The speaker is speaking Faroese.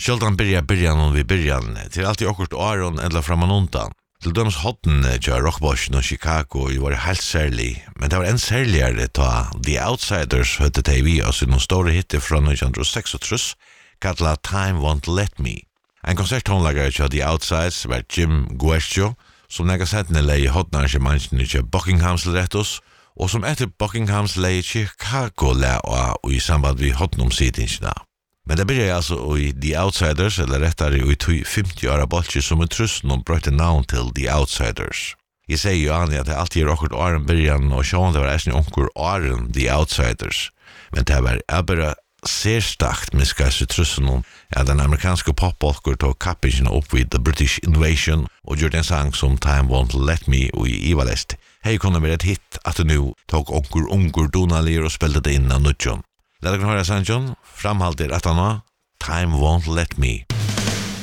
Själdan början om vi början. Till alltid akkurat åren eller framan undan. Til dømes hodden til Rockboshen og Chicago var helt særlig, men det var en særligere ta The Outsiders høtte til vi oss i noen store hitter fra 1936, kallet Time Won't Let Me. En konserthåndlagere til The Outsiders var Jim Guercio, som nega settene leie hoddenarrangementene til Buckingham's Rettos, og som etter Buckingham's leie Chicago leie og i samband vi hoddenomsidingene. Men det blir altså i The Outsiders, eller rettere i 50 år bolsje som trusten og brøyte navn til The Outsiders. Jeg sier jo an at det alltid akkurat åren byrjan, og sjån det var eisen onkur åren The Outsiders. Men det var bare særstakt miskast i trusten at den amerikanske popbolker tog kappingen opp vid The British Invasion og gjorde en sang som Time Won't Let Me og i Ivalest. Hei kunne være et hit at det nu tog onkur donalir og spilte det inn av nudjon. Lad oss høre sangen, framhalder at han Time Won't Let Me.